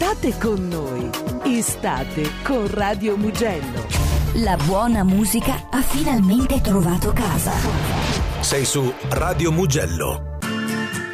State con noi. Estate con Radio Mugello. La buona musica ha finalmente trovato casa. Sei su Radio Mugello.